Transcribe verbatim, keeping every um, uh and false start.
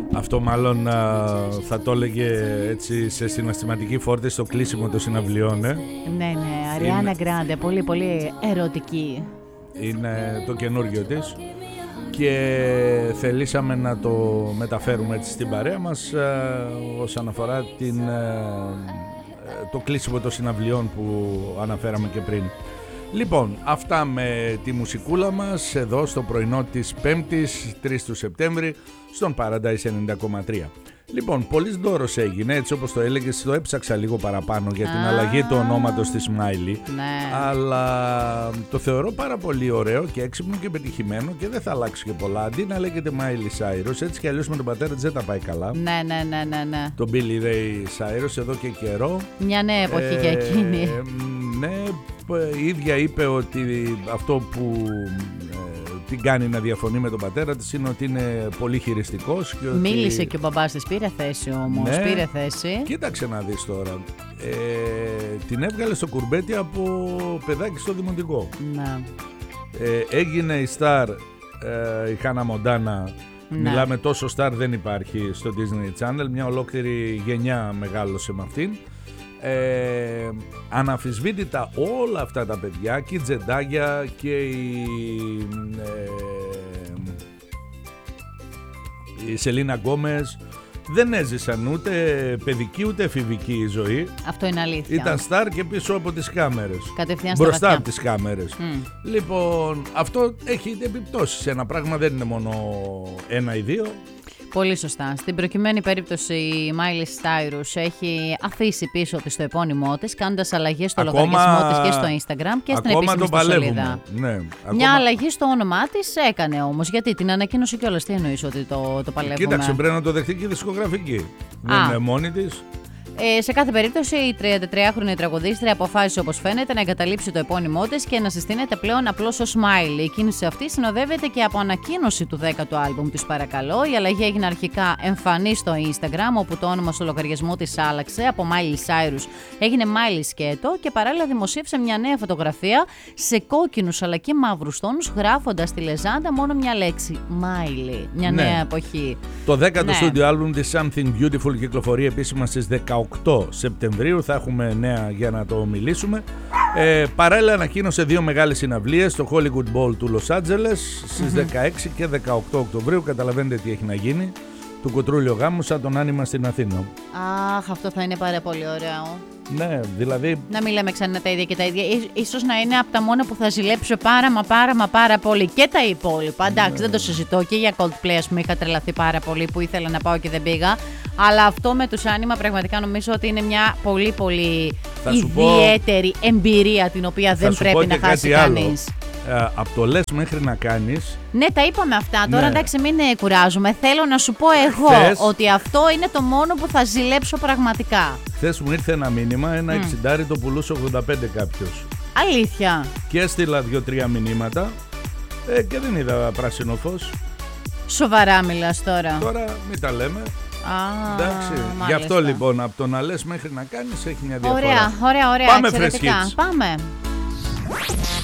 Αυτό μάλλον α, θα το έλεγε έτσι σε συναισθηματική φόρτιση στο κλείσιμο των συναυλιών. Ε. Ναι, ναι, Αριάννα Γκράντε, πολύ πολύ ερωτική. Είναι το καινούργιο της και θελήσαμε να το μεταφέρουμε έτσι στην παρέα μας α, όσον αφορά την, α, το κλείσιμο των συναυλιών που αναφέραμε και πριν. Λοιπόν, αυτά με τη μουσικούλα μας εδώ στο πρωινό της Πέμπτης, τρεις του Σεπτέμβρη, στον Paradise ενενήντα κόμμα τρία. Λοιπόν, πολύς δώρος έγινε, έτσι όπως το έλεγες, το έψαξα λίγο παραπάνω για την Α, αλλαγή του ονόματος της Miley, ναι. αλλά το θεωρώ πάρα πολύ ωραίο και έξυπνο και πετυχημένο και δεν θα αλλάξει και πολλά. Αντί να λέγεται Miley Cyrus, έτσι κι αλλιώς με τον πατέρα της δεν τα πάει καλά. Ναι, ναι, ναι, ναι, ναι. Τον Billy Ray Cyrus εδώ και καιρό. Μια νέα εποχή Ε, για εκείνη. Ναι, η ίδια είπε ότι αυτό που ε, την κάνει να διαφωνεί με τον πατέρα της είναι ότι είναι πολύ χειριστικός και ότι... Μίλησε και ο μπαμπάς της, πήρε θέση όμως, Ναι. πήρε θέση. Κοίταξε να δεις τώρα, ε, την έβγαλε στο κουρμπέτι από παιδάκι στο δημοτικό. Ναι. Ε, έγινε η στάρ, ε, η Χάνα Μοντάνα. Ναι. Μιλάμε, τόσο στάρ δεν υπάρχει στο Disney Channel, μια ολόκληρη γενιά μεγάλωσε με αυτήν. Ε, αναμφισβήτητα όλα αυτά τα παιδιά και η Τζεντάγια και η, ε, η Σελίνα Γκόμες δεν έζησαν ούτε παιδική ούτε εφηβική ζωή. Αυτό είναι αλήθεια. Ήταν στάρ και πίσω από τις κάμερες, Κατευθείαν στα μπροστά βαθιά. από τις κάμερες. Mm. Λοιπόν, αυτό έχει επιπτώσεις. Ένα πράγμα δεν είναι μόνο ένα ή δύο. Πολύ σωστά. Στην προκειμένη περίπτωση η Miley Cyrus έχει αφήσει πίσω της το επώνυμό της, κάνοντας αλλαγές στο Ακόμα... λογαριασμό της και στο Instagram και στην ακόμα επίσημη το ιστοσελίδα. Ναι, Μια ακόμα... αλλαγή στο όνομά της έκανε όμως. Γιατί την ανακοίνωσε κιόλας. Τι εννοείς ότι το, το παλεύουμε? Κοίταξε, πρέπει να το δεχτεί και η δισκογραφική. Δεν είναι μόνη της. Ε, σε κάθε περίπτωση, η τριαντατριάχρονη τραγουδίστρια αποφάσισε, όπως φαίνεται, να εγκαταλείψει το επώνυμό της και να συστήνεται πλέον απλώς ως Miley. Η κίνηση αυτή συνοδεύεται και από ανακοίνωση του δέκατου άλμπουμ της, παρακαλώ. Η αλλαγή έγινε αρχικά εμφανή στο Instagram, όπου το όνομα στο λογαριασμό της άλλαξε από Miley Cyrus, έγινε Miley Σκέτο και παράλληλα δημοσίευσε μια νέα φωτογραφία σε κόκκινους αλλά και μαύρους τόνους, γράφοντας στη λεζάντα μόνο μια λέξη, Miley. Μια Ναι. νέα εποχή. Το δέκατο Ναι. στούντιο άλμπουμ της Something Beautiful κυκλοφορεί επίσημα στις δεκαοκτώ Σεπτεμβρίου. Θα έχουμε νέα για να το μιλήσουμε. Ε, παράλληλα ανακοίνωσε δύο μεγάλες συναυλίες στο Hollywood Bowl του Λος Άντζελες στις mm-hmm. δεκαέξι και δεκαοκτώ Οκτωβρίου. Καταλαβαίνετε τι έχει να γίνει. Του κοτρούλιο γάμου σαν τον Άνιμα στην Αθήνα. Αχ, αυτό θα είναι πάρα πολύ ωραίο. Ναι, δηλαδή... Να μην λέμε ξανά τα ίδια και τα ίδια. Ίσως να είναι από τα μόνα που θα ζηλέψω πάρα μα πάρα μα πάρα πολύ. Και τα υπόλοιπα. Εντάξει, ναι. Δεν το συζητώ. Και για Coldplay, ας πούμε, είχα τρελαθεί πάρα πολύ που ήθελα να πάω και δεν πήγα. Αλλά αυτό με τους Άνιμα πραγματικά νομίζω ότι είναι μια πολύ πολύ ιδιαίτερη πω... εμπειρία την οποία δεν πρέπει να χάσει κανείς. Ε, από το λες μέχρι να κάνεις. Ναι, τα είπαμε αυτά. Τώρα ναι. Εντάξει, μην κουράζουμε. Θέλω να σου πω εγώ Χθες... ότι αυτό είναι το μόνο που θα ζηλέψω πραγματικά. Χθες μου ήρθε ένα μήνυμα, ένα mm. εξιντάρι το πουλούσε ογδόντα πέντε κάποιος. Αλήθεια. Και έστειλα δύο-τρία μηνύματα ε, και δεν είδα πράσινο φως. Σοβαρά μιλάς τώρα? Τώρα μην τα λέμε. Α, εντάξει. Γι' αυτό λοιπόν από το να λες μέχρι να κάνεις έχει μια διαφορά. Ωραία, ωραία, ωραία. Πάμε εξαιρετικά. Fresh Hits. Πάμε.